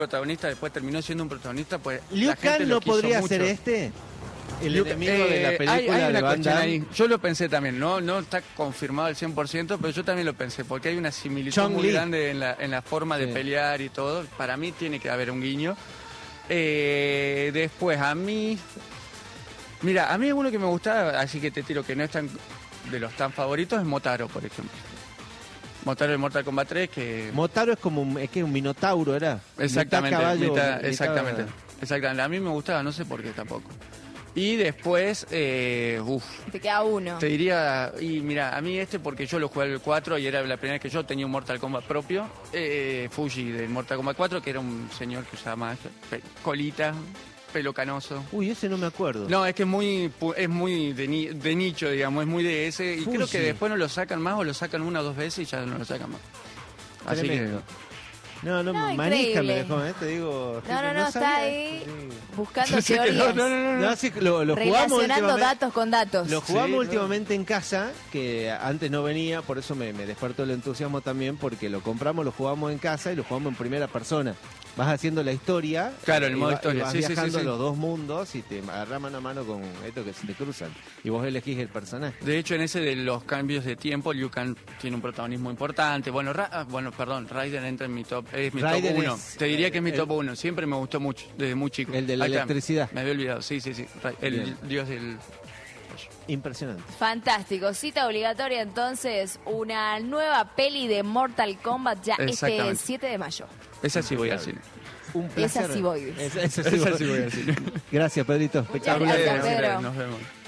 protagonista, después terminó siendo un protagonista, pues Liu la gente Kang lo no quiso podría mucho. ser el Liu- enemigo de la película hay de una Van cuestión Damme. ahí. Yo lo pensé también, no está confirmado al 100%, pero yo también lo pensé, porque hay una similitud Chong muy Li. grande en la forma de Sí. pelear y todo. Para mí tiene que haber un guiño. Después, a mí es uno que me gustaba, así que te tiro que no es tan de los tan favoritos, es Motaro, por ejemplo. Motaro de Mortal Kombat 3, que... Motaro es como un minotauro, ¿era? Exactamente, Mitad caballo, mitad- exactamente. A mí me gustaba, no sé por qué tampoco. Y después, Te queda uno. te diría, y mira, a mí porque yo lo jugué al 4 y era la primera vez que yo tenía un Mortal Kombat propio, Fuji del Mortal Kombat 4, que era un señor que usaba más colita, pelo canoso. Uy, ese no me acuerdo. No, es que es muy de nicho, digamos, es muy de ese, y Fuji. creo que después no lo sacan más o lo sacan una o dos veces y ya no lo sacan más. Así Tremendo. No, No, manija increíble. me dejó, te digo. No, está sabía ahí esto, sí. buscando que... teorías. No, sí, lo jugamos Relacionando últimamente. datos con datos. Lo jugamos Sí, últimamente en casa, que antes no venía, por eso me despertó el entusiasmo también, porque lo compramos, lo jugamos en casa y lo jugamos en primera persona. Vas haciendo la historia. Claro, el y modo va- historia, y vas sí, sí, viajando sí. a los dos mundos y te agarras mano a mano con estos que se te cruzan. Y vos elegís el personaje. De hecho, en ese de los cambios de tiempo, Liu Kang tiene un protagonismo importante. Bueno, Raiden entra en mi top, es mi Raiden top 1. es- Te diría que es mi el- top 1. Siempre me gustó mucho, desde muy chico. El de la Ahí está, electricidad. Me había olvidado, sí. El Bien. dios del... Impresionante. Fantástico. Cita obligatoria entonces, una nueva peli de Mortal Kombat ya este Exactamente. 7 de mayo. Esa sí voy al cine. Un placer. Esa sí voy. Esa sí Esa voy. sí voy al cine. Gracias, Pedrito. Muchas Espectacular. gracias, Nos Pedro. vemos.